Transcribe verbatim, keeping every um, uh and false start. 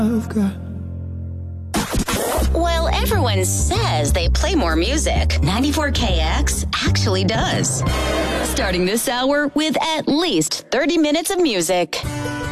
I've got. While everyone says they play more music, ninety-four K X actually does. Starting this hour with at least thirty minutes of music.